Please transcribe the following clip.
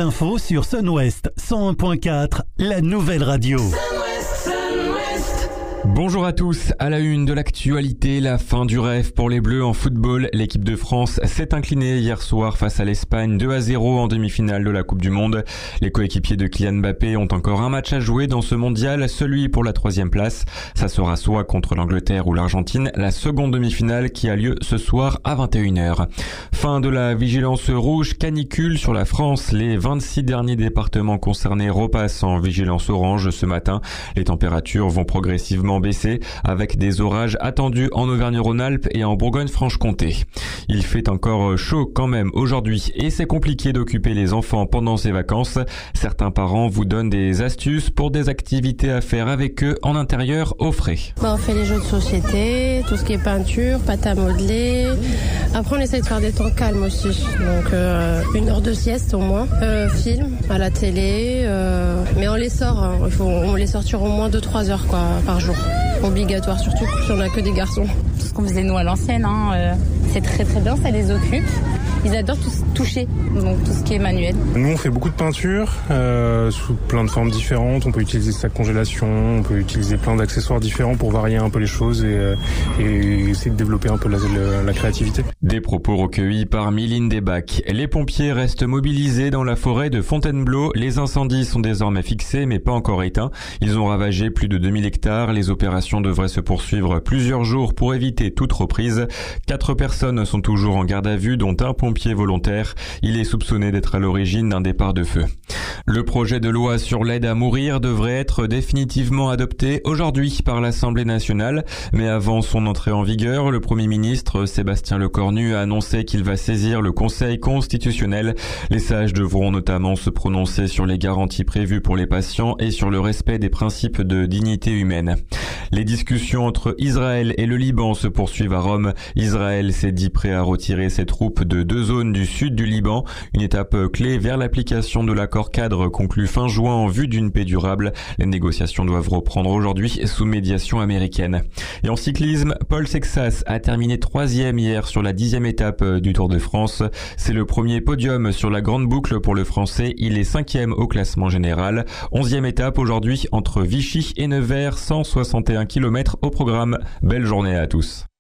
l'info sur Sun West 101.4, la nouvelle radio. Bonjour à tous, à la une de l'actualité, la fin du rêve pour les Bleus en football. L'équipe de France s'est inclinée hier soir face à l'Espagne 2-0 en demi-finale de la Coupe du Monde. Les coéquipiers de Kylian Mbappé ont encore un match à jouer dans ce mondial, celui pour la 3e place. Ça sera soit contre l'Angleterre ou l'Argentine, la seconde demi-finale qui a lieu ce soir à 21h. Fin de la vigilance rouge canicule sur la France. Les 26 derniers départements concernés repassent en vigilance orange ce matin. Les températures vont progressivement baisser avec des orages attendus en Auvergne-Rhône-Alpes et en Bourgogne-Franche-Comté. Il fait encore chaud quand même aujourd'hui et c'est compliqué d'occuper les enfants pendant ces vacances. Certains parents vous donnent des astuces pour des activités à faire avec eux en intérieur au frais. On fait les jeux de société, tout ce qui est peinture, pâte à modeler. Après on essaie de faire des temps calmes aussi. Donc 1 heure de sieste au moins. Film à la télé. Mais on les sort. On les sortir au moins 2-3 heures par jour. Obligatoire, surtout si on n'a que des garçons. Tout ce qu'on faisait nous à l'ancienne, c'est très très bien, ça les occupe. Ils adorent toucher, donc tout ce qui est manuel. Nous on fait beaucoup de peinture sous plein de formes différentes. On peut utiliser sa congélation, on peut utiliser plein d'accessoires différents pour varier un peu les choses et essayer de développer un peu la créativité. Des propos recueillis par Mylène Desbacs. Les pompiers restent mobilisés dans la forêt de Fontainebleau. Les incendies sont désormais fixés mais pas encore éteints. Ils ont ravagé plus de 2000 hectares. Les opérations devraient se poursuivre plusieurs jours pour éviter toute reprise. 4 personnes sont toujours en garde à vue, dont un pompier volontaire. Il est soupçonné d'être à l'origine d'un départ de feu. Le projet de loi sur l'aide à mourir devrait être définitivement adopté aujourd'hui par l'Assemblée nationale. Mais avant son entrée en vigueur, le Premier ministre Sébastien Lecornu a annoncé qu'il va saisir le Conseil constitutionnel. Les sages devront notamment se prononcer sur les garanties prévues pour les patients et sur le respect des principes de dignité humaine. Les discussions entre Israël et le Liban se poursuivent à Rome. Israël s'est dit prêt à retirer ses troupes de 2 zones du sud du Liban, une étape clé vers l'application de l'accord cadre conclu fin juin en vue d'une paix durable. Les négociations doivent reprendre aujourd'hui sous médiation américaine. Et en cyclisme, Paul Sexas a terminé 3e hier sur la 10e étape du Tour de France. C'est le premier podium sur la grande boucle pour le Français. Il est 5e au classement général. 11e étape aujourd'hui entre Vichy et Nevers, 161 km au programme. Belle journée à tous.